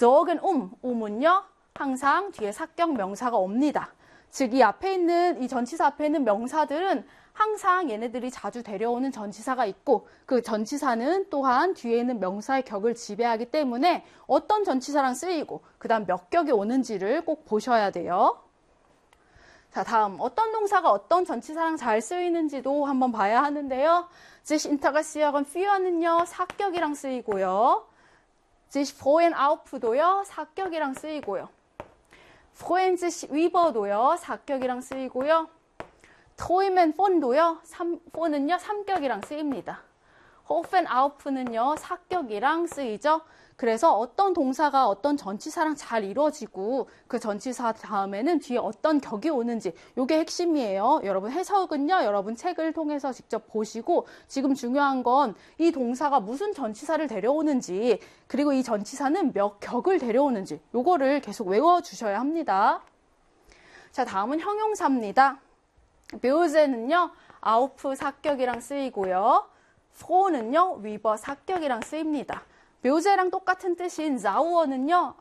sorgen um은요 항상 뒤에 사격 명사가 옵니다. 즉 이 앞에 있는 이 전치사 앞에 있는 명사들은 항상 얘네들이 자주 데려오는 전치사가 있고 그 전치사는 또한 뒤에 있는 명사의 격을 지배하기 때문에 어떤 전치사랑 쓰이고 그 다음 몇 격이 오는지를 꼭 보셔야 돼요. 자, 다음 어떤 동사가 어떤 전치사랑 잘 쓰이는지도 한번 봐야 하는데요. sich interessieren für는요 사격이랑 쓰이고요. sich freuen auf도요 사격이랑 쓰이고요. freuen sich über도요 사격이랑 쓰이고요. träumen von도요 von은요 삼격이랑 쓰입니다. hoffen auf는요 사격이랑 쓰이죠. 그래서 어떤 동사가 어떤 전치사랑 잘 이루어지고 그 전치사 다음에는 뒤에 어떤 격이 오는지 이게 핵심이에요. 여러분 해석은요. 여러분 책을 통해서 직접 보시고 지금 중요한 건 이 동사가 무슨 전치사를 데려오는지 그리고 이 전치사는 몇 격을 데려오는지 요거를 계속 외워주셔야 합니다. 자, 다음은 형용사입니다. 묘제는요. 아우프 사격이랑 쓰이고요. 프로는요. 위버 사격이랑 쓰입니다. 묘제랑 똑같은 뜻인 자우어는요.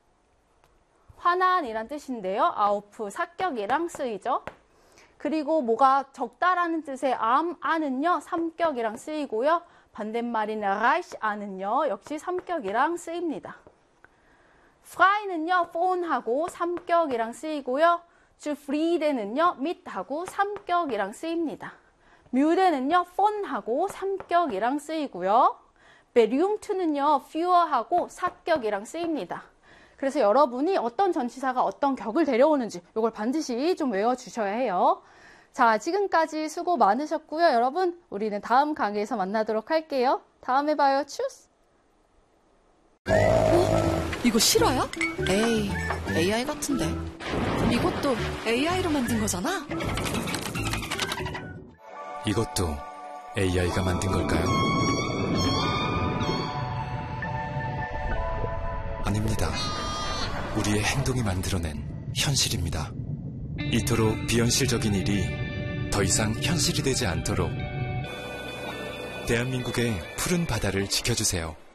화난이란 뜻인데요. 아우프 사격이랑 쓰이죠. 그리고 뭐가 적다라는 뜻의 안은요. 삼격이랑 쓰이고요. 반대말인 라이시 안은요. 역시 삼격이랑 쓰입니다. 프라이는요. 폰하고 삼격이랑 쓰이고요. 주프리데는요. 밑하고 삼격이랑 쓰입니다. 뮤데는요. 폰하고 삼격이랑 쓰이고요. 베리움투는요, fewer하고 사격이랑 쓰입니다. 그래서 여러분이 어떤 전치사가 어떤 격을 데려오는지 이걸 반드시 좀 외워주셔야 해요. 자, 지금까지 수고 많으셨고요. 여러분, 우리는 다음 강의에서 만나도록 할게요. 다음에 봐요. 추스! 이거 실화야? 에이, AI 같은데. 이것도 AI로 만든 거잖아? 이것도 AI가 만든 걸까요? 아닙니다. 우리의 행동이 만들어낸 현실입니다. 이토록 비현실적인 일이 더 이상 현실이 되지 않도록 대한민국의 푸른 바다를 지켜주세요.